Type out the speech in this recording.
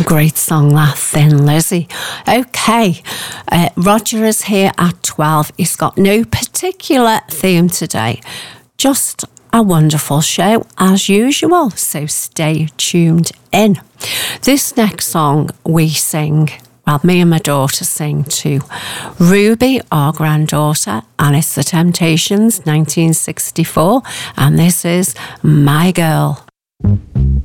Great song, that, Thin Lizzy. Okay, Roger is here at 12. He's got no particular theme today, just a wonderful show as usual, so stay tuned in. This next song we sing, well, me and my daughter sing to Ruby, our granddaughter, and it's The Temptations, 1964, and this is My Girl.